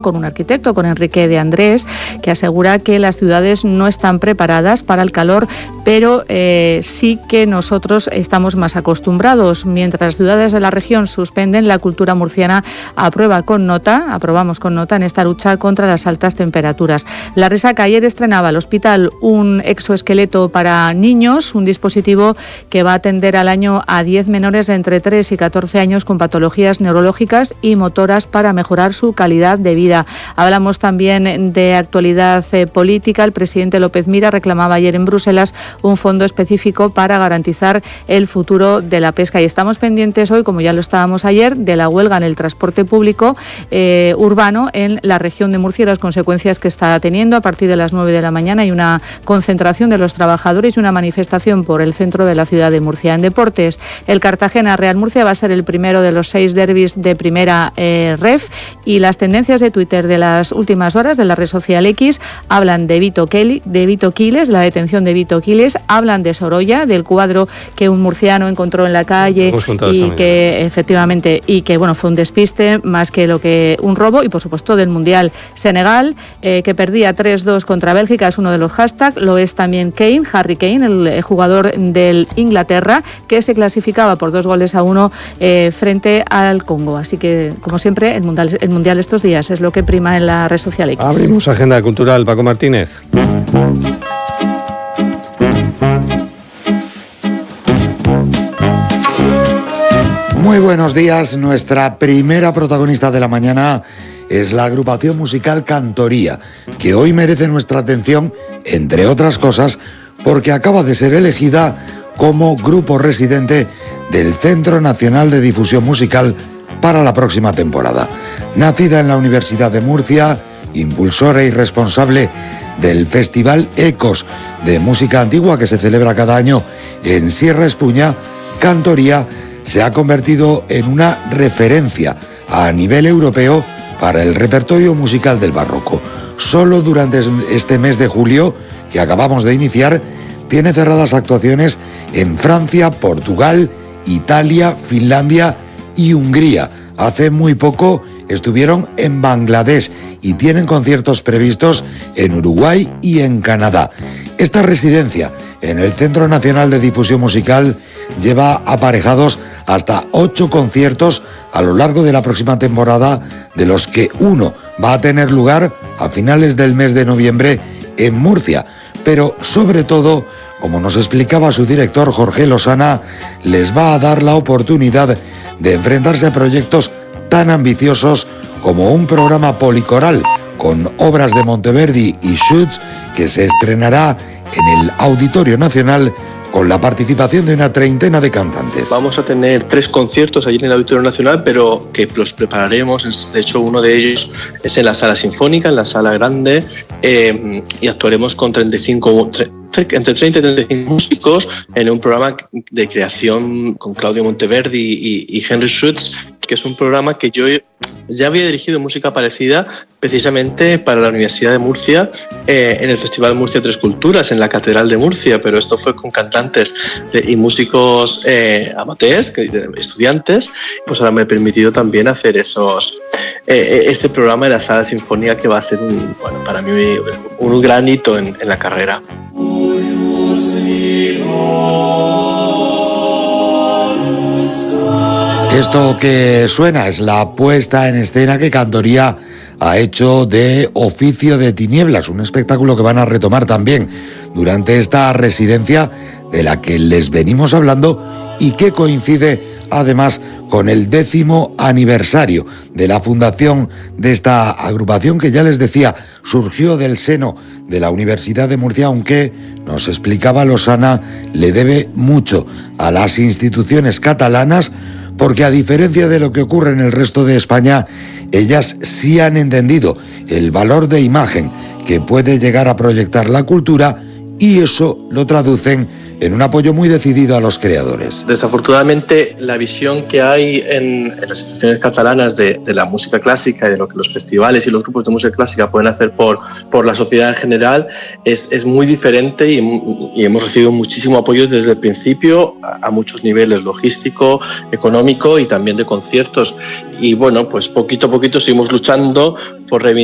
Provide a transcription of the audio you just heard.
con un arquitecto, con Enrique de Andrés, que asegura que las ciudades no están preparadas para el calor, pero sí que nosotros estamos más acostumbrados. Mientras las ciudades de la región suspenden, la cultura murciana aprobamos con nota en esta lucha contra las altas temperaturas. La Resaca ayer estrenaba al hospital un exoesqueleto para niños, un dispositivo que va a atender al año a 10 menores de entre 3 y 14 años con patologías neurológicas y motoras para mejorar su calidad de vida. Hablamos también de actualidad política. El presidente López Mira reclamaba ayer en Bruselas un fondo específico para garantizar el futuro de la pesca. Y estamos pendientes hoy, como ya lo estábamos ayer, de la huelga en el transporte público urbano en la región de Murcia y las consecuencias que está teniendo. A partir de las 9 de la mañana hay una concentración de los trabajadores y una manifestación por el centro de la ciudad de Murcia. En deportes, el Cartagena Real Murcia va a ser el primero de los 6 derbis de primera ref, y las tendencias de Twitter de las últimas horas de la red social X hablan de Vito Quiles, la detención de Vito Quiles, hablan de Sorolla, del cuadro que un murciano encontró en la calle y que efectivamente fue un despiste más que lo que un robo, y por supuesto del Mundial. Senegal, que perdía 3-2 contra Bélgica, es uno de los hashtags. Lo es también Harry Kane, el jugador del Inglaterra, que se clasificaba por 2-1 frente al Congo. Así que, como siempre, el mundial estos días es lo que prima en la red social X. Abrimos agenda cultural. Paco Martínez. Muy buenos días. Nuestra primera protagonista de la mañana es la agrupación musical Cantoría, que hoy merece nuestra atención, entre otras cosas, porque acaba de ser elegida como grupo residente del Centro Nacional de Difusión Musical para la próxima temporada. Nacida en la Universidad de Murcia, impulsora y responsable del Festival Ecos de Música Antigua que se celebra cada año en Sierra Espuña, Cantoría se ha convertido en una referencia a nivel europeo para el repertorio musical del barroco. Solo durante este mes de julio, que acabamos de iniciar, tiene cerradas actuaciones en Francia, Portugal, Italia, Finlandia y Hungría. Hace muy poco estuvieron en Bangladesh y tienen conciertos previstos en Uruguay y en Canadá. Esta residencia en el Centro Nacional de Difusión Musical lleva aparejados hasta 8 conciertos a lo largo de la próxima temporada, de los que uno va a tener lugar a finales del mes de noviembre en Murcia. Pero sobre todo, como nos explicaba su director Jorge Losana, les va a dar la oportunidad de enfrentarse a proyectos tan ambiciosos como un programa policoral con obras de Monteverdi y Schütz, que se estrenará en el Auditorio Nacional con la participación de una treintena de cantantes. Vamos a tener 3 conciertos allí en el Auditorio Nacional, pero que los prepararemos. De hecho, uno de ellos es en la Sala Sinfónica, en la Sala Grande, y actuaremos con entre 30 y 35 músicos en un programa de creación con Claudio Monteverdi y Henry Schütz, que es un programa que yo ya había dirigido música parecida precisamente para la Universidad de Murcia, en el Festival Murcia Tres Culturas, en la Catedral de Murcia, pero esto fue con cantantes y músicos amateurs, estudiantes. Pues ahora me he permitido también hacer este programa en la Sala Sinfónica, que va a ser para mí un gran hito en la carrera. Esto que suena es la puesta en escena que Cantoría ha hecho de Oficio de Tinieblas, un espectáculo que van a retomar también durante esta residencia de la que les venimos hablando y que coincide además con el 10º aniversario de la fundación de esta agrupación, que ya les decía, surgió del seno de la Universidad de Murcia, aunque, nos explicaba Losana, le debe mucho a las instituciones catalanas, porque a diferencia de lo que ocurre en el resto de España, ellas sí han entendido el valor de imagen que puede llegar a proyectar la cultura, y eso lo traducen en un apoyo muy decidido a los creadores. Desafortunadamente, la visión que hay en las instituciones catalanas de la música clásica y de lo que los festivales y los grupos de música clásica pueden hacer por la sociedad en general es muy diferente y hemos recibido muchísimo apoyo desde el principio a muchos niveles, logístico, económico y también de conciertos. Y bueno, pues poquito a poquito seguimos luchando por reivindicar